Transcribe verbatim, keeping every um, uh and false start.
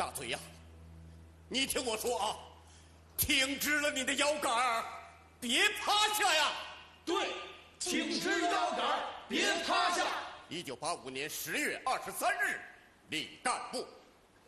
大嘴呀！你听我说啊，挺直了你的腰杆儿，别趴下呀！ 对，挺直腰杆儿，别趴下。 一九八五年十月二十三日，立干部。